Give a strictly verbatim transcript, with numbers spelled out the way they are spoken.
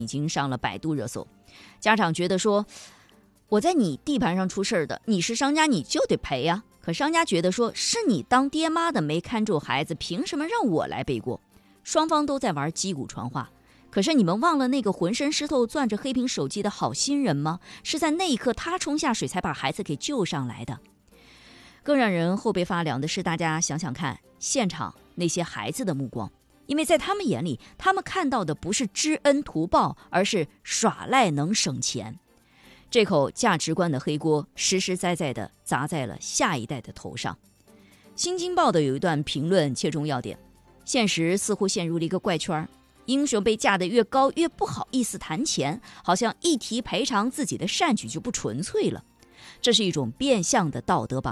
已经上了百度热搜。家长觉得说，我在你地盘上出事的，你是商家你就得赔呀。可商家觉得说，是你当爹妈的没看住孩子，凭什么让我来背锅？双方都在玩击鼓传话。可是你们忘了那个浑身湿透攥着黑屏手机的好心人吗？是在那一刻他冲下水才把孩子给救上来的。更让人后背发凉的是，大家想想看现场那些孩子的目光，因为在他们眼里，他们看到的不是知恩图报，而是耍赖能省钱。这口价值观的黑锅实实在在地砸在了下一代的头上。新京报的有一段评论切中要点，现实似乎陷入了一个怪圈，英雄被架得越高越不好意思谈钱，好像一提赔偿自己的善举就不纯粹了，这是一种变相的道德绑